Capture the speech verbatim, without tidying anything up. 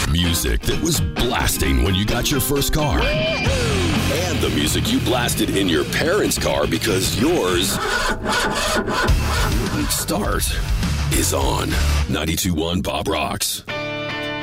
music that was blasting when you got your first car. And the music you blasted in your parents' car because yours start is on ninety-two point one Bob Rocks.